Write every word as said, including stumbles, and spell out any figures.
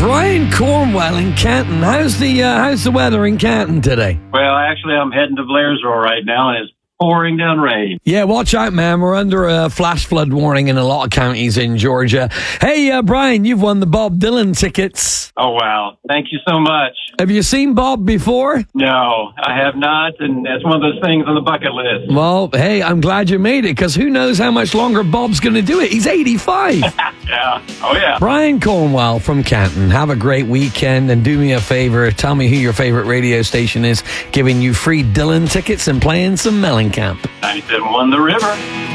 Brian Cornwell in Canton. How's the uh, how's the weather in Canton today? Well, actually, I'm heading to Blairsville right now, and it's pouring down rain. Yeah, watch out, man. We're under a flash flood warning in a lot of counties in Georgia. Hey, uh, Brian, you've won the Bob Dylan tickets. Oh, wow. Thank you so much. Have you seen Bob before? No, I have not, and that's one of those things on the bucket list. Well, hey, I'm glad you made it, because who knows how much longer Bob's going to do it. He's eighty-five. Yeah. Oh, yeah. Brian Cornwell from Canton. Have a great weekend, and do me a favor. Tell me who your favorite radio station is, giving you free Dylan tickets and playing some Mellencamp. ninety-seven point one The River.